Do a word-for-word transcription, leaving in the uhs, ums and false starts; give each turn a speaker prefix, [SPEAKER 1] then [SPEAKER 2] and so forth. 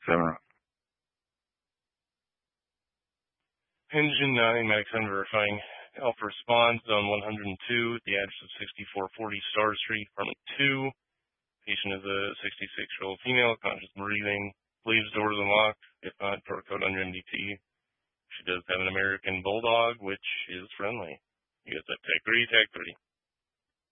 [SPEAKER 1] Seven Rock.
[SPEAKER 2] Engine nine, Medic seven verifying Alpha response, zone one hundred two, at the address of sixty-four forty Star Street, apartment two. Patient is a sixty-six-year-old female, conscious breathing, believes doors unlocked, if not, door code under M D T. She does have an American Bulldog, which is friendly. You guys have tag three, tag three.